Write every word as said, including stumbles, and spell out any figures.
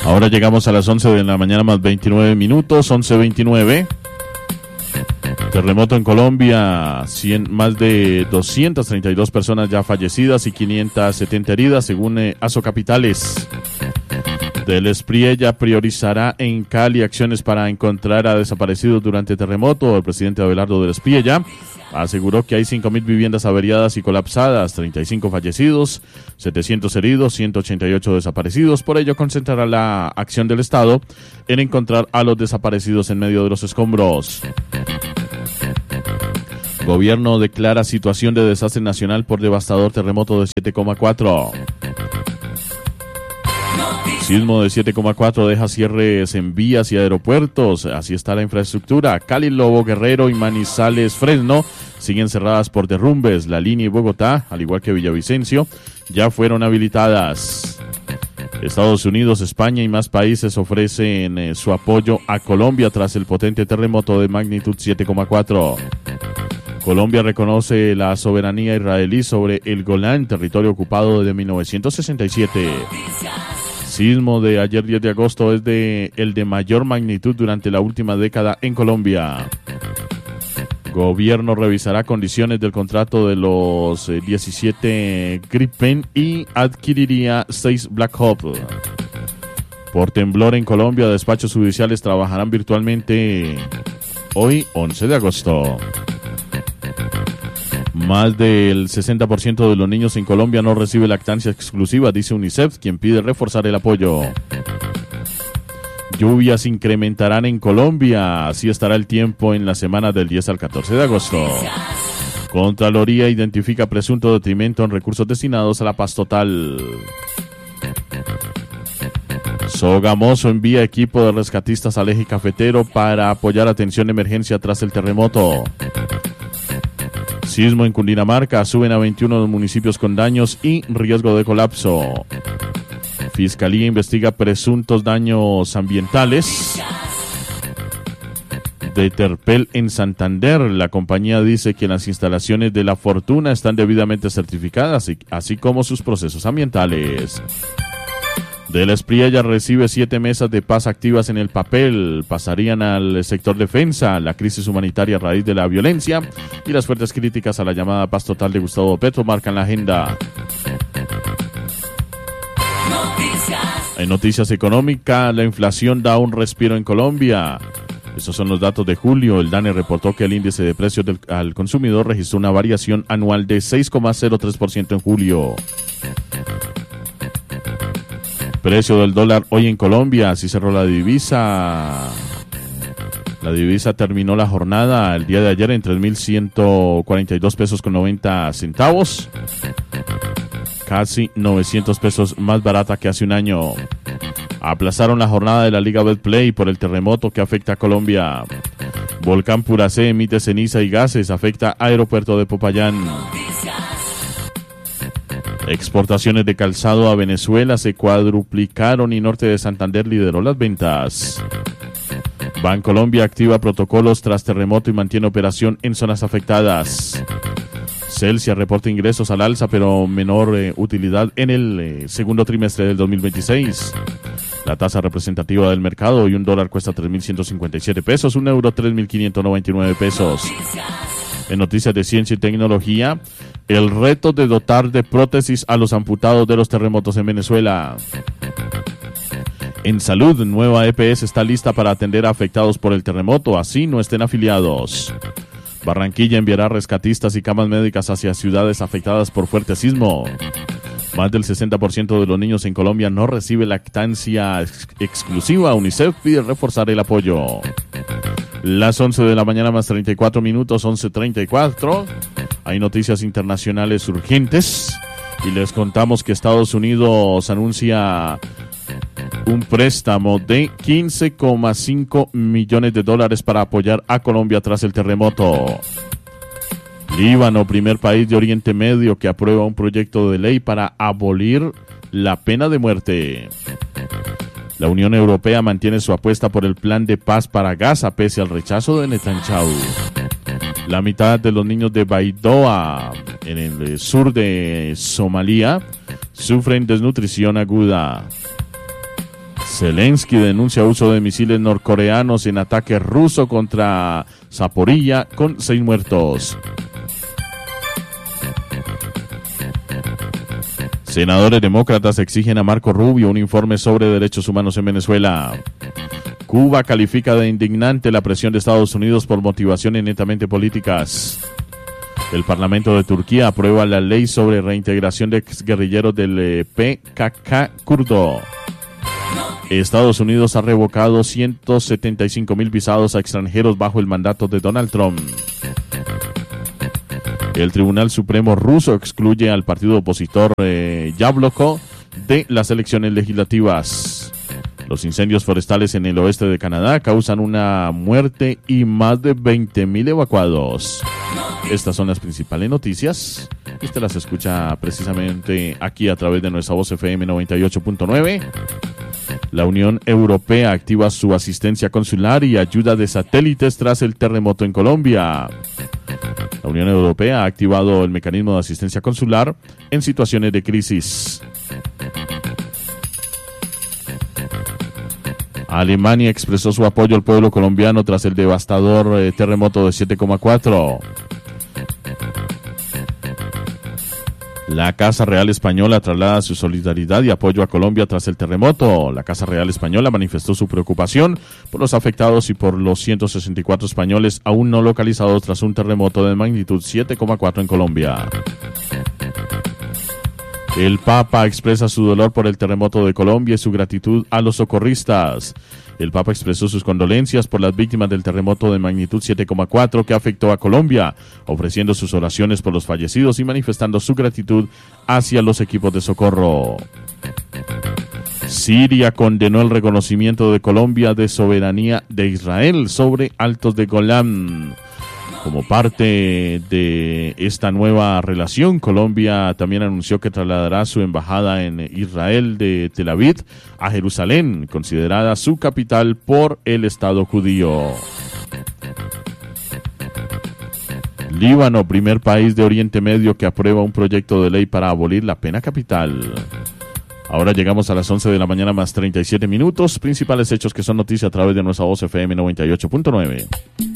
Ahora llegamos a las once de la mañana más veintinueve minutos, once veintinueve. Terremoto en Colombia, cien, más de doscientas treinta y dos personas ya fallecidas y quinientas setenta heridas, según eh, Asocapitales. Del Espriella priorizará en Cali acciones para encontrar a desaparecidos durante terremoto. El presidente Abelardo del Espriella aseguró que hay cinco mil viviendas averiadas y colapsadas, treinta y cinco fallecidos, setecientos heridos, ciento ochenta y ocho desaparecidos. Por ello concentrará la acción del Estado en encontrar a los desaparecidos en medio de los escombros. Gobierno declara situación de desastre nacional por devastador terremoto de siete coma cuatro. Sismo de siete coma cuatro deja cierres en vías y aeropuertos. Así está la infraestructura. Cali, Lobo, Guerrero y Manizales, Fresno siguen cerradas por derrumbes. La línea y Bogotá, al igual que Villavicencio, ya fueron habilitadas. Estados Unidos, España y más países ofrecen eh, su apoyo a Colombia tras el potente terremoto de magnitud siete coma cuatro. Colombia reconoce la soberanía israelí sobre el Golán, territorio ocupado desde mil novecientos sesenta y siete. Sismo de ayer diez de agosto es de el de mayor magnitud durante la última década en Colombia. Gobierno revisará condiciones del contrato de los eh, diecisiete Gripen y adquiriría seis Black Hawk. Por temblor en Colombia, despachos judiciales trabajarán virtualmente hoy, once de agosto. Más del sesenta por ciento de los niños en Colombia no recibe lactancia exclusiva, dice UNICEF, quien pide reforzar el apoyo. Lluvias incrementarán en Colombia, así estará el tiempo en la semana del diez al catorce de agosto. Contraloría identifica presunto detrimento en recursos destinados a la paz total. Sogamoso envía equipo de rescatistas al eje cafetero para apoyar atención de emergencia tras el terremoto. Sismo en Cundinamarca, suben a veintiuno los municipios con daños y riesgo de colapso. Fiscalía investiga presuntos daños ambientales de Terpel en Santander. La compañía dice que las instalaciones de La Fortuna están debidamente certificadas, así como sus procesos ambientales. Del Espriella recibe siete mesas de paz activas en el papel. Pasarían al sector defensa, la crisis humanitaria a raíz de la violencia y las fuertes críticas a la llamada paz total de Gustavo Petro marcan la agenda. Noticias. En noticias económicas, la inflación da un respiro en Colombia. Estos son los datos de julio. El DANE reportó que el índice de precios del, al consumidor registró una variación anual de seis coma cero tres por ciento en julio. Precio del dólar hoy en Colombia, así cerró la divisa. La divisa terminó la jornada el día de ayer en tres mil ciento cuarenta y dos pesos con noventa centavos. Casi novecientos pesos más barata que hace un año. Aplazaron la jornada de la Liga Betplay por el terremoto que afecta a Colombia. Volcán Puracé emite ceniza y gases, afecta aeropuerto de Popayán. Exportaciones de calzado a Venezuela se cuadruplicaron y Norte de Santander lideró las ventas. Bancolombia activa protocolos tras terremoto y mantiene operación en zonas afectadas. Celsia reporta ingresos al alza pero menor eh, utilidad en el eh, segundo trimestre del dos mil veintiséis. La tasa representativa del mercado y un dólar cuesta tres mil ciento cincuenta y siete pesos, un euro tres mil quinientos noventa y nueve pesos. En noticias de ciencia y tecnología, el reto de dotar de prótesis a los amputados de los terremotos en Venezuela. En salud, nueva E P S está lista para atender a afectados por el terremoto, así no estén afiliados. Barranquilla enviará rescatistas y camas médicas hacia ciudades afectadas por fuerte sismo. Más del sesenta por ciento de los niños en Colombia no recibe lactancia ex- exclusiva. UNICEF pide reforzar el apoyo. Las once de la mañana más treinta y cuatro minutos, once treinta y cuatro. Hay noticias internacionales urgentes y les contamos que Estados Unidos anuncia un préstamo de quince coma cinco millones de dólares para apoyar a Colombia tras el terremoto. Líbano, primer país de Oriente Medio que aprueba un proyecto de ley para abolir la pena de muerte. La Unión Europea mantiene su apuesta por el plan de paz para Gaza pese al rechazo de Netanyahu. La mitad de los niños de Baidoa, en el sur de Somalia, sufren desnutrición aguda. Zelensky denuncia uso de misiles norcoreanos en ataque ruso contra Zaporilla con seis muertos. Senadores demócratas exigen a Marco Rubio un informe sobre derechos humanos en Venezuela. Cuba califica de indignante la presión de Estados Unidos por motivaciones netamente políticas. El Parlamento de Turquía aprueba la ley sobre reintegración de exguerrilleros del P K K kurdo. Estados Unidos ha revocado ciento setenta y cinco mil visados a extranjeros bajo el mandato de Donald Trump. El Tribunal Supremo ruso excluye al partido opositor eh, Yabloko de las elecciones legislativas. Los incendios forestales en el oeste de Canadá causan una muerte y más de veinte mil evacuados. Estas son las principales noticias. Usted las escucha precisamente aquí a través de nuestra voz F M noventa y ocho punto nueve. La Unión Europea activa su asistencia consular y ayuda de satélites tras el terremoto en Colombia. La Unión Europea ha activado el mecanismo de asistencia consular en situaciones de crisis. Alemania expresó su apoyo al pueblo colombiano tras el devastador eh, terremoto de siete coma cuatro. La Casa Real Española traslada su solidaridad y apoyo a Colombia tras el terremoto. La Casa Real Española manifestó su preocupación por los afectados y por los ciento sesenta y cuatro españoles aún no localizados tras un terremoto de magnitud siete coma cuatro en Colombia. El Papa expresa su dolor por el terremoto de Colombia y su gratitud a los socorristas. El Papa expresó sus condolencias por las víctimas del terremoto de magnitud siete coma cuatro que afectó a Colombia, ofreciendo sus oraciones por los fallecidos y manifestando su gratitud hacia los equipos de socorro. Siria condenó el reconocimiento de Colombia de soberanía de Israel sobre Altos de Golán. Como parte de esta nueva relación, Colombia también anunció que trasladará su embajada en Israel de Tel Aviv a Jerusalén, considerada su capital por el Estado judío. Líbano, primer país de Oriente Medio que aprueba un proyecto de ley para abolir la pena capital. Ahora llegamos a las once de la mañana más treinta y siete minutos. Principales hechos que son noticia a través de nuestra voz F M noventa y ocho punto nueve.